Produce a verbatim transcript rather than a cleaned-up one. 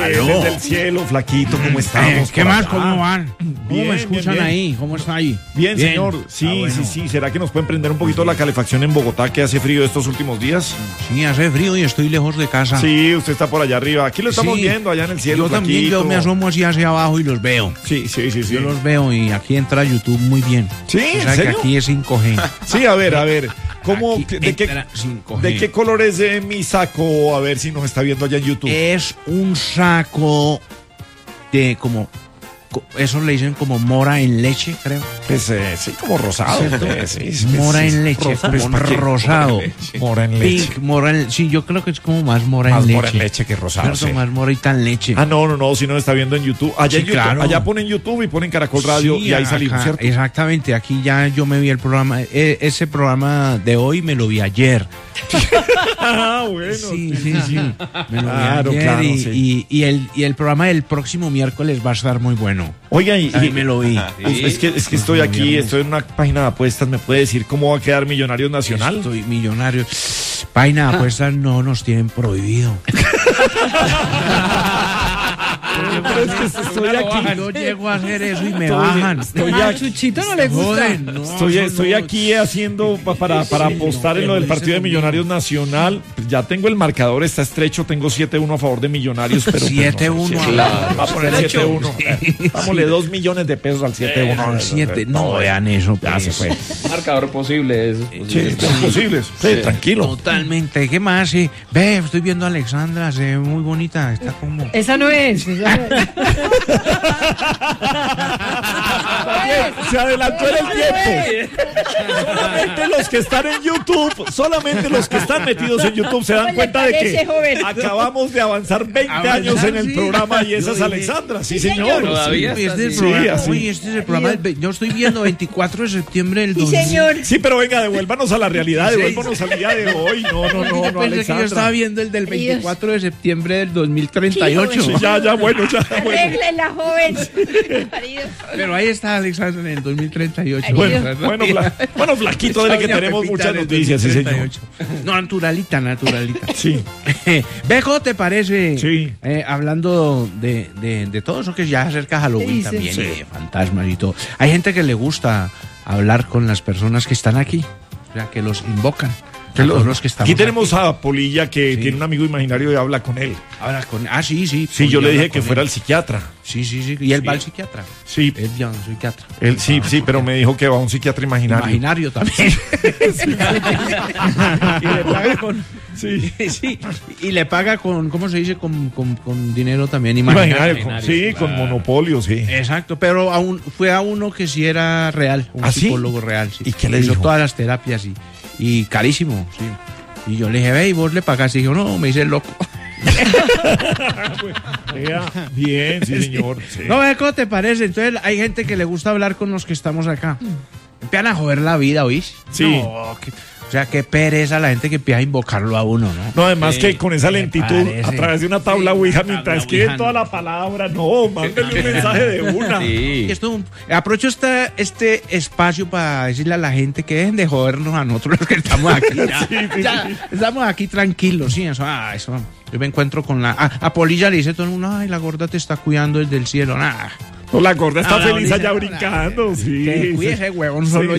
Claro. Desde el cielo, flaquito, ¿cómo estamos? Eh, ¿Qué por más? acá? ¿Cómo van? ¿Cómo Bien, me escuchan bien, bien. ahí? ¿Cómo está ahí? Bien, señor. Sí, Ah, bueno. sí, sí. ¿Será que nos pueden prender un poquito la calefacción en Bogotá, que hace frío estos últimos días? Sí, hace frío y estoy lejos de casa. Sí, usted está por allá arriba. Aquí lo estamos Sí. viendo, allá en el cielo, Yo también, flaquito. yo me asomo así hacia abajo y los veo. Sí, sí, sí, sí. Yo los veo y aquí entra YouTube muy bien. Sí, O ¿en sea que serio? aquí es cinco G. Sí, a ver, a ver. ¿Cómo, Aquí de, qué, entra cinco G. ¿De qué color es eh, mi saco? A ver si nos está viendo allá en YouTube. Es un saco de como... co- Eso le dicen como mora en leche, creo. Pues, eh, sí, como rosado. ¿Cierto? eh, sí, sí, Mora sí, sí. en leche, Rosado. como Pues, ¿para qué? rosado. Mora en leche. Pink, mora en... Sí, yo creo que es como más mora Más en leche. mora en leche que rosado. ¿Cierto? sí. Más morita en leche. Ah, no, no, no, si no está viendo en YouTube. Allá, Sí, en YouTube, claro. allá ponen YouTube y ponen Caracol Radio Sí, y ahí acá, salimos, ¿cierto? Exactamente, aquí ya yo me vi el programa, e- ese programa de hoy me lo vi ayer. Ah, bueno. Sí, sí, sí. Me lo Claro, vi ayer claro, y, sí. y- y el, y el programa del próximo miércoles va a estar muy bueno. Oiga, y, Ahí y- me lo vi. Uf, es que, es que estoy aquí, estoy en una página de apuestas. ¿Me puede decir cómo va a quedar Millonarios Nacional? Estoy millonario. Página de apuestas no nos tienen prohibido. Pero es que estoy aquí. Yo llego a hacer eso y me Estoy- bajan. estoy A aquí. Chuchito no le gusta. Joden, no, Estoy, eso estoy no- aquí haciendo pa- para, para Sí, apostar no, en lo del pero partido de ese Millonarios Nacional. Ya tengo el marcador, está estrecho, tengo siete uno a favor de Millonarios, pero pues, siete no, uno. sí, claro. Va a poner siete uno. Dámosle dos millones de pesos al siete uno. Al siete. No vean eso. Ya se pues. fue. Marcador posible es. Sí, es posible. Sí, tranquilo. Totalmente. ¿Qué más? Sí. Ve, estoy viendo a Alexandra, se ve muy bonita. Está como... Esa no es. esa no es. Se adelantó en el tiempo. Solamente los que están en YouTube, solamente los que están metidos en YouTube se dan ¿Cómo le cuenta de parece, que joven? acabamos de avanzar veinte Avanzar, años en el sí. programa y esa es Yo dije- Alexandra. Sí, Sí, señor. señor. Todavía Uy, está este es el así. programa, Sí, así. uy, este es el programa del ve- yo estoy viendo veinticuatro de septiembre del Sí, dos mil. señor. Sí, pero venga, devuélvanos a la realidad, devuélvanos al día de hoy. No, no, no, Yo no, pensé que yo estaba Alexandra. viendo el del Dios. veinticuatro de septiembre del dos mil treinta y ocho. Sí, ya, ya, bueno, ya, bueno. Arréglela, joven. Marido. Pero ahí está Alexandra en el dos mil treinta y ocho. Bueno, ¿verdad? bueno, Fla- bueno, flaquito, dele que Doña tenemos Pepita muchas del noticias, sí, señor. dos mil treinta y ocho. No, naturalita, naturalita. Sí. Ve, ¿cómo te parece? Sí. Eh, hablando de, de, de todo eso que ya acerca Halloween Sí, sí. también, Sí. y de fantasmas y todo. Hay gente que le gusta hablar con las personas que están aquí, o sea, que los invocan. A todos los que estamos Aquí tenemos a Polilla que Sí. tiene un amigo imaginario y habla con él. Habla con... Ah, sí, sí. Sí, yo le habla dije que con fuera él. al psiquiatra. Sí, sí, sí. Y él va al psiquiatra. Sí, Él ya un psiquiatra. él sí, sí, pero me dijo que va a un psiquiatra imaginario. Imaginario también. y le paga con... Sí. Sí, y le paga con, ¿cómo se dice? Con, con, con dinero también Imaginario, imaginario. con- sí, con monopolio, sí. Exacto, pero a un- fue a uno que sí era real, un ¿Ah, sí? psicólogo real. Sí. ¿Y qué le Hizo dijo? todas las terapias y, y carísimo, sí. Y yo le dije, ve, ¿y vos le pagaste? Y dijo, no, me hice el loco. Vea, bien, sí, señor. sí. No, ve, ¿cómo te parece? Entonces hay gente que le gusta hablar con los que estamos acá. Empiezan a joder la vida, ¿oís? Sí. No, que- o sea, qué pereza la gente que empieza a invocarlo a uno, ¿no? No, además Sí, que con esa me lentitud, parece. a través de una tabla Sí, Ouija, una mientras tabla escriben Ouija, toda no. la palabra, no, mándenle un mensaje de una. Sí. Y esto, aprovecho esta, este espacio para decirle a la gente que dejen de jodernos a nosotros los que estamos aquí. Ya, Sí, sí, ya, sí. estamos aquí tranquilos, sí, eso, ah, eso. Yo me encuentro con la... A, a Polilla le dice todo el mundo, ay, la gorda te está cuidando desde el cielo. Nah, No, la gorda está Ah, feliz dice, allá no, brincando, sí. que sí. cuide ese huevón Sí, solo